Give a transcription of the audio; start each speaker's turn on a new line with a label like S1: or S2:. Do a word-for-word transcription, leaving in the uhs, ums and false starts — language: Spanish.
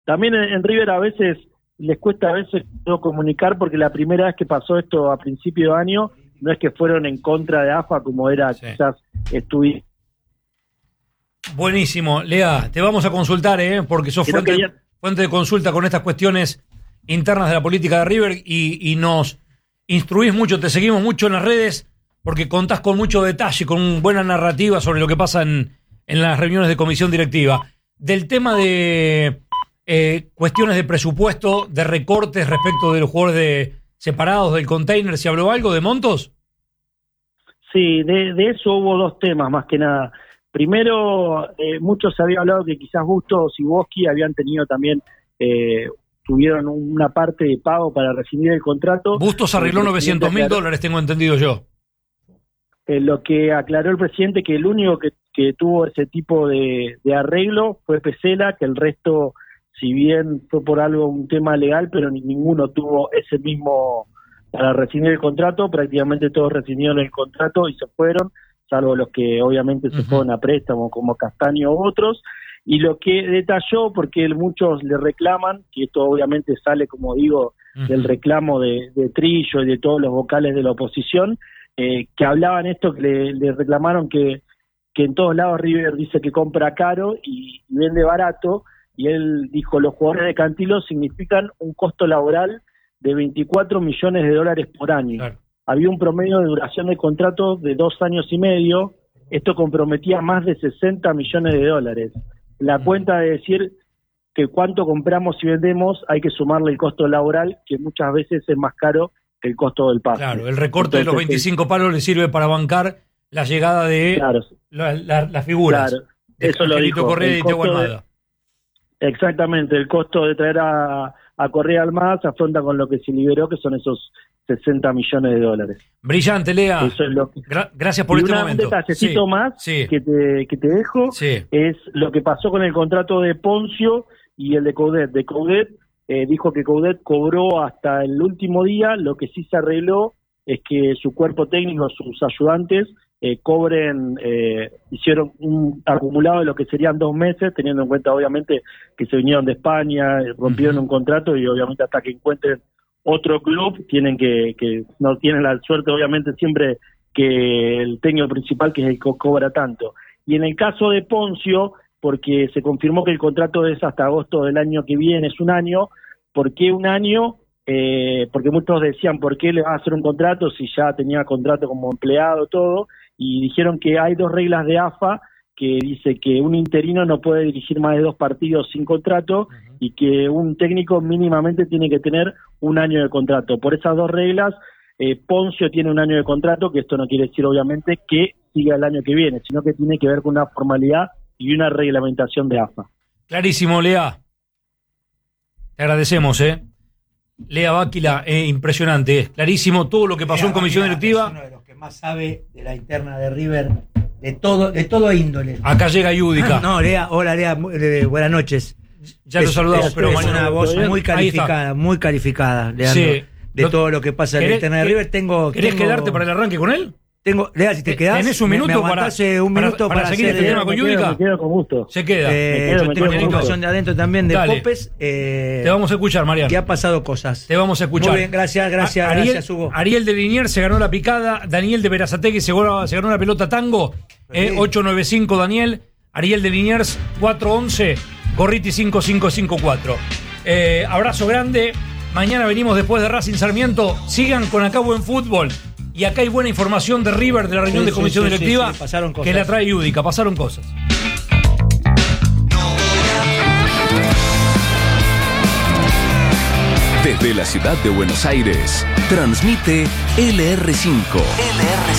S1: También en, en River a veces les cuesta a veces no comunicar, porque la primera vez que pasó esto a principio de año, no es que fueron en contra de A F A como era sí. quizás estuviste.
S2: Buenísimo, Lea, te vamos a consultar, ¿eh? porque sos fuente, quería... fuente de consulta con estas cuestiones internas de la política de River y, y nos instruís mucho, te seguimos mucho en las redes, porque contás con mucho detalle, con buena narrativa sobre lo que pasa en, en las reuniones de comisión directiva. Del tema de eh, cuestiones de presupuesto, de recortes respecto de los jugadores de, separados del container, ¿se habló algo de montos?
S1: Sí, de, de eso hubo dos temas más que nada. Primero, eh, muchos se había hablado que quizás Bustos y Boschi habían tenido también, eh, tuvieron una parte de pago para rescindir el contrato.
S2: Bustos arregló novecientos mil dólares, tengo entendido yo.
S1: Eh, lo que aclaró el presidente, que el único que, que tuvo ese tipo de, de arreglo fue Pesela, que el resto, si bien fue por algo, un tema legal, pero ni, ninguno tuvo ese mismo para rescindir el contrato. Prácticamente todos rescindieron el contrato y se fueron, salvo los que obviamente se uh-huh. fueron a préstamo, como Castaño u otros. Y lo que detalló, porque muchos le reclaman, que esto obviamente sale, como digo, uh-huh. del reclamo de, de Trillo y de todos los vocales de la oposición, eh, que hablaban esto, que le, le reclamaron que, que en todos lados River dice que compra caro y, y vende barato, y él dijo, los jugadores de Cantilo significan un costo laboral de veinticuatro millones de dólares por año. Claro. Había un promedio de duración de contrato de dos años y medio, esto comprometía más de sesenta millones de dólares. La uh-huh. cuenta de decir que cuánto compramos y vendemos, hay que sumarle el costo laboral, que muchas veces es más caro que el costo del pase.
S2: Claro, el recorte Entonces, de los veinticinco palos le sirve para bancar la llegada de
S1: claro,
S2: la, la, las figuras.
S1: Claro, de eso lo dijo.
S2: Correa y Thiago Almada.
S1: Exactamente, el costo de traer a, a Correa Almada se afronta con lo que se liberó, que son esos sesenta millones de dólares.
S2: Brillante, Lea.
S1: Eso es lo que...
S2: Gra- gracias por
S1: y
S2: este
S1: una,
S2: momento.
S1: Un detallecito
S2: sí,
S1: más
S2: sí.
S1: Que, te, que te dejo
S2: sí.
S1: es lo que pasó con el contrato de Poncio y el de Coudet. De Coudet eh, dijo que Coudet cobró hasta el último día. Lo que sí se arregló es que su cuerpo técnico, sus ayudantes, eh, cobren, eh, hicieron un acumulado de lo que serían dos meses, teniendo en cuenta obviamente que se vinieron de España, rompieron uh-huh. un contrato y obviamente hasta que encuentren otro club tienen que, que no tienen la suerte obviamente siempre que el técnico principal, que es el que cobra tanto. Y en el caso de Poncio, porque se confirmó que el contrato es hasta agosto del año que viene, es un año. ¿Por qué un año? Eh, porque muchos decían, ¿por qué le va a hacer un contrato si ya tenía contrato como empleado, todo? Y dijeron que hay dos reglas de A F A que dice que un interino no puede dirigir más de dos partidos sin contrato uh-huh. y que un técnico mínimamente tiene que tener un año de contrato. Por esas dos reglas, eh, Poncio tiene un año de contrato, que esto no quiere decir obviamente que siga el año que viene, sino que tiene que ver con una formalidad y una reglamentación de A F A.
S2: Clarísimo, Lea. Te agradecemos, ¿eh? Lea Báquila, eh, impresionante, es clarísimo todo lo que pasó Lea en comisión Báquila directiva.
S3: Es uno de los que más sabe de la interna de River, de todo, de todo índole.
S2: Acá llega Yudica.
S3: Ah, no, Lea, hola Lea, eh, buenas noches.
S2: Ya te saludamos,
S3: es,
S2: pero
S3: es
S2: mañana
S3: una voz muy calificada, muy calificada, Leandro,
S2: sí.
S3: de todo lo que pasa en la interna de River. Tengo,
S2: ¿Querés
S3: tengo,
S2: quedarte para el arranque con él?
S3: Tengo, Lea, si te quedás,
S2: tenés un minuto
S3: me, me
S2: para,
S3: un minuto
S2: para, para, para seguir este tema con Yudica.
S1: Me quedo con gusto.
S2: Se queda.
S3: Eh,
S2: me quedo,
S3: yo
S2: me
S3: tengo
S2: quedo
S3: información de adentro también de
S2: Dale.
S3: Popes. Eh,
S2: te vamos a escuchar, Mariano.
S3: Que ha pasado cosas.
S2: Te vamos a escuchar.
S3: Muy bien, gracias, gracias,
S2: a, Ariel,
S3: gracias, Hugo.
S2: Ariel de Liniers se ganó la picada. Daniel de Berazategui se ganó, se ganó la pelota tango. Eh, ocho nueve cinco Daniel. Ariel de Liniers cuatro once. Gorriti cinco cinco cinco cuatro. Eh, abrazo grande. Mañana venimos después de Racing Sarmiento. Sigan con Acá Buen Fútbol. Y acá hay buena información de River, de la reunión sí, de comisión sí, sí, directiva, sí, sí, pasaron cosas. Que la trae Yudica. Pasaron cosas.
S4: Desde la ciudad de Buenos Aires, transmite L R cinco. L R cinco.